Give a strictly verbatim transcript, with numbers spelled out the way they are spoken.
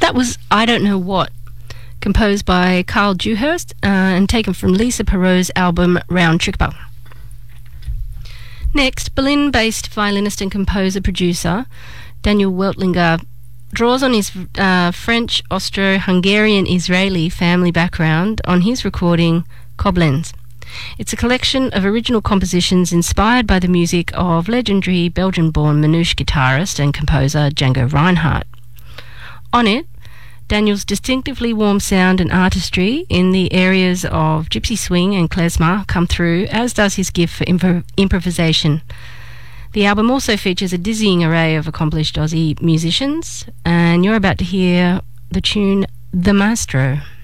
That was I Don't Know What, composed by Carl Dewhurst uh, and taken from Lisa Perot's album Round Tripper. Next, Berlin-based violinist and composer-producer Daniel Weltlinger draws on his uh, French, Austro-Hungarian, Israeli family background on his recording Koblenz. It's a collection of original compositions inspired by the music of legendary Belgian-born Manouche guitarist and composer Django Reinhardt. On it, Daniel's distinctively warm sound and artistry in the areas of gypsy swing and klezmer come through, as does his gift for improv- improvisation. The album also features a dizzying array of accomplished Aussie musicians, and you're about to hear the tune The Maestro.